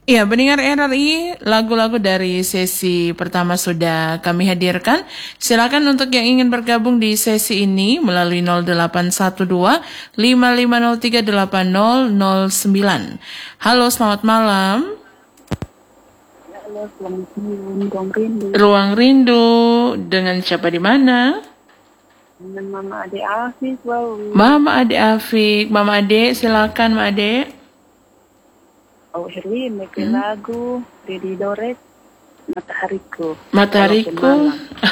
Ya, pendengar RRI, lagu-lagu dari sesi pertama sudah kami hadirkan. Silakan untuk yang ingin bergabung di sesi ini melalui 0812 5503 8009. Halo, selamat malam. Halo, selamat malam, Ruang Rindu. Ruang Rindu dengan siapa di mana? Dengan Mama Ade Afik, wow. Mama Ade Afik, Mama Ade, silakan Mama Ade. Oh, Herlin, bikin lagu Dedi Doret, Matahariku. Matahariku.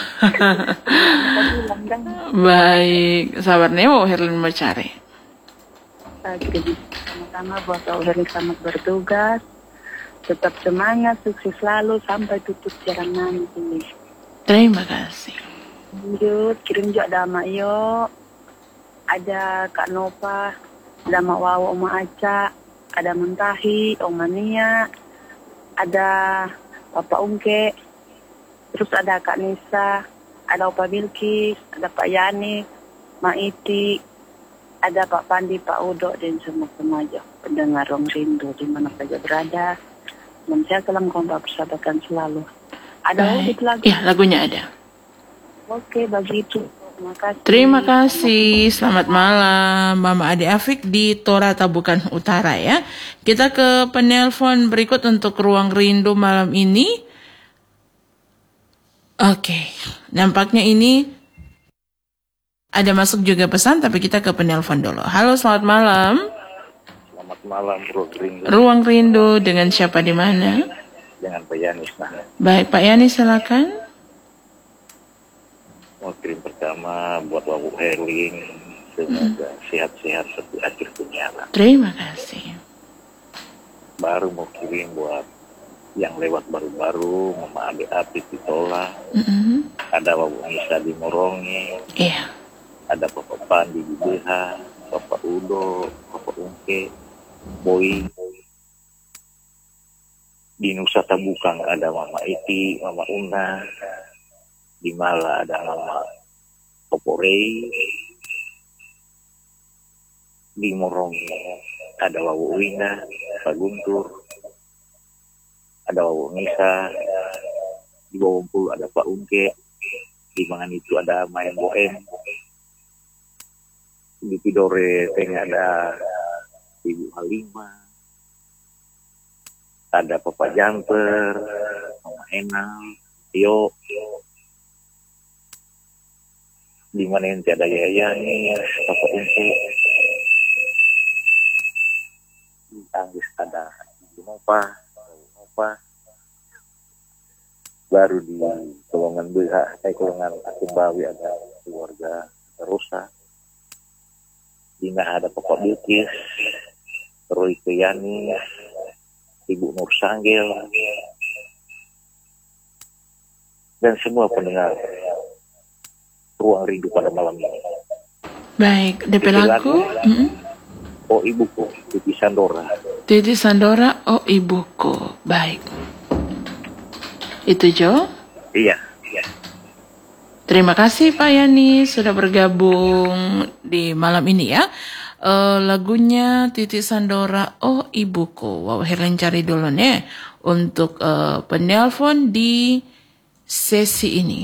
Baik, sabarnya mau Herlin mencari. Sama-sama buat Herlin selamat bertugas. Tetap semangat, sukses selalu sampai tutup jalan nanti. Terima kasih. Lanjut, kirim juga ada Mak Yo, ada Kak Nova, ada Mak Wawo, Oma Aca, ada Mentahi, Oma Nia, ada Bapak Ungke, terus ada Kak Nisa, ada Opa Bilkis, ada Pak Yani, Mak Iti, ada Pak Pandi, Pak Udo, dan semua remaja pendengar Ruang Rindu di mana saja berada. Dan saya telah kompak persahabatan selalu. Ada lagu? Ya, lagunya ada. Oke, begitu. Terima kasih. Terima kasih. Selamat malam, Mama Ade Afik di Tora Tabukan Utara ya. Kita ke penelpon berikut untuk Ruang Rindu malam ini. Oke, nampaknya ini ada masuk juga pesan, tapi kita ke penelpon dulu. Halo, selamat malam. Selamat malam, Ruang Rindu. Ruang Rindu dengan siapa di mana? Dengan Pak Yanis. Baik, Pak Yanis silakan. Mau kirim pertama buat Wabu Herlin, semoga sehat-sehat seperti akhir penyiaran. Terima kasih. Baru mau kirim buat yang lewat baru-baru, Mama Ade Apit di Tola, ada Wabu Nisa di Morongi, ada Bapak Pandi di BH, Bapak Udo, Bapak Ungke, Boy. Di Nusa Tabukang ada Mama Iti, Mama Una. Di Mala ada Mama Poporei. Di Morongi ada Wawu Wina, Pak Guntur. Ada Wawu Nisa. Di Bawangpul ada Pak Ungke. Di Mangan itu ada Mayan Boem. Di Tidore Tengah ada Ibu Halimah. Ada Papa Janter, Mama Enal, Tio. Di mana yang ada Yayani, Papa Ungke. Di Tanggis ada Ibu Nova. Baru di Kolongan BH, Kolongan Akumbawi ada keluarga Rosa. Di Nah ada Papa Bilkis, Roy Keyani, Ibu Nur Sanggil, dan semua pendengar Ruang Rindu pada malam ini. Baik, DP lagu. Oh Ibuku, Titi Sandora. Titi Sandora, oh Ibuku. Baik. Itu Jo? Iya. Terima kasih Pak Yani sudah bergabung di malam ini ya. Lagunya Titi Sandora, oh Ibuku. Wow, Herlin cari dulu nih untuk penelpon di sesi ini.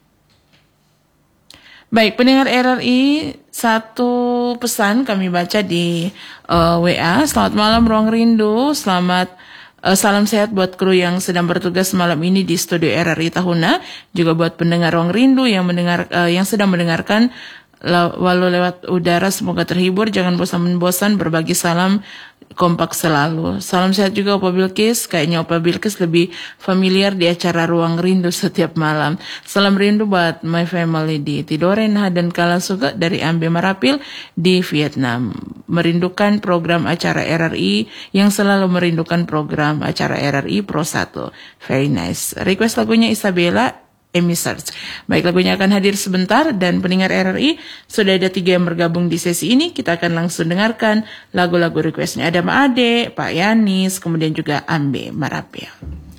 Baik, pendengar RRI, satu pesan kami baca di WA. Selamat malam Ruang Rindu, salam sehat buat kru yang sedang bertugas malam ini di studio RRI Tahuna, juga buat pendengar Ruang Rindu yang sedang mendengarkan walau lewat udara, semoga terhibur, jangan bosan-bosan berbagi salam, kompak selalu. Salam sehat juga Opa Bilkis, kayaknya Opa Bilkis lebih familiar di acara Ruang Rindu setiap malam. Salam rindu buat my family di Tidore, Nah dan Kalasuga dari Ambe Marapil di Vietnam. Merindukan program acara RRI yang selalu merindukan program acara RRI Pro 1. Very nice. Request lagunya Isabella Emisards. Baik, lagunya akan hadir sebentar dan pendengar RRI sudah ada 3 yang bergabung di sesi ini. Kita akan langsung dengarkan lagu-lagu requestnya. Ada Ma Ade, Pak Yanis, kemudian juga Ambe Marapil.